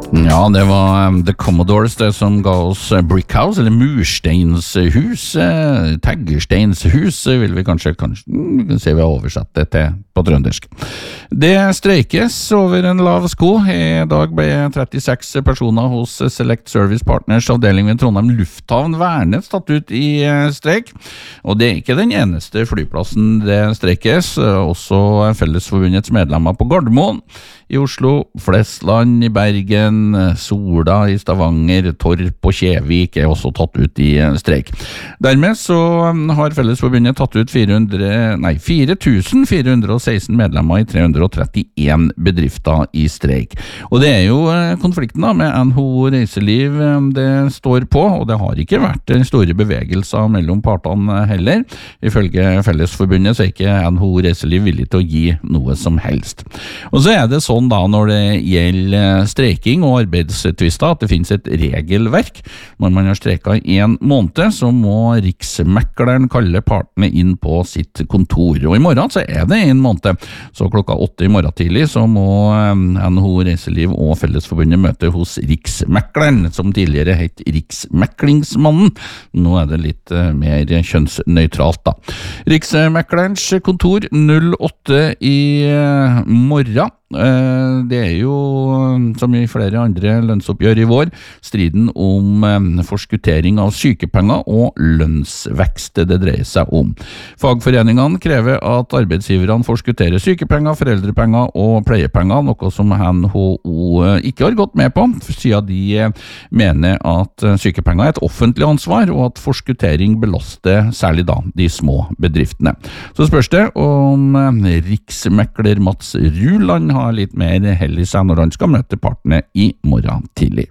Ja, det var The Commodores det som ga oss Brick House, eller mursteinshus, taggersteinshus, vil vi kanskje se vi har oversatt det til på trøndersk. Det streikes over en lav sko. I dag ble 36 personer hos Select Service Partners avdeling ved Trondheim Lufthavn Værnes tatt ut i streik, og det er ikke den eneste flyplassen det streikes. Også Fellesforbundets medlemmer på Gardermoen i Oslo, Flesland i Bergen, Sola i Stavanger, Torp og Kjevik er også tatt ut i streik. Dermed så har Fellesforbundet tatt ut 4.416 medlemmer i 331 bedrifter i streik. Og det er jo konflikten da, med NHO Reiseliv det står på, og det har ikke vært store bevegelser mellom partene heller. Ifølge Fellesforbundet så er ikke NHO Reiseliv villig til å gi noe som helst. Og så er det sånn da når det gjelder streiking og arbeidstvister at det finnes et regelverk. Når man har streiket i 1 måned, så må riksmekleren kalle partene inn på sitt kontor. Og i morgen så er det 1 måned. Så klokka 8 i morgen tidlig så må NHO Reiseliv og Fellesforbundet møte hos riksmekleren, som tidligere het Riksmeklingsmannen. Nå er det litt mer kjønnsnøytralt da. Riksmeklerens kontor 08 i morgen. Det er jo, som i flere andre lønnsoppgjør i vår, striden om forskuttering av sykepenger og lønnsvekst det dreier seg om. Fagforeningene krever at arbeidsgiverne forskutterer sykepenger, foreldrepenger og pleiepenger, noe som NHO ikke har gått med på, siden de mener at sykepenger er et offentlig ansvar, og at forskuttering belaster særlig da de små bedriftene. Så spørs det om riksmekler Mats Ruland har litt mer hell i seg når han skal møte partene i morgen tidlig.